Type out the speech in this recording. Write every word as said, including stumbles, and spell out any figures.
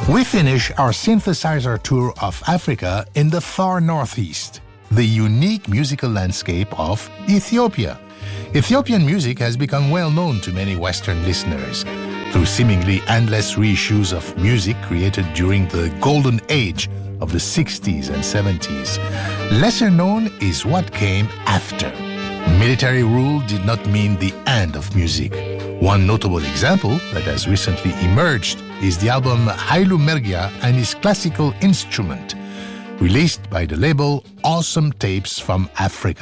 We finish our synthesizer tour of Africa in the far northeast, the unique musical landscape of Ethiopia. Ethiopian music has become well known to many Western listeners through seemingly endless reissues of music created during the golden age of the sixties and seventies. Lesser known is what came after. Military rule did not mean the end of music. One notable example that has recently emerged is the album Hailu Mergia and His Classical Instrument, released by the label Awesome Tapes from Africa.